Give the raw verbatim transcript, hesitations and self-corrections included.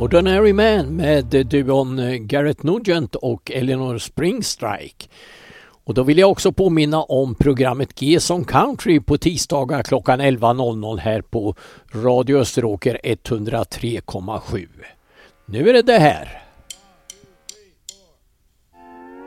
Ordinary Man med duon Gareth Nugent och Eleanor Springstrike. Och då vill jag också påminna om programmet G som Country på tisdagar klockan elva här på Radio Österåker etthundratre komma sju. Nu är det det här.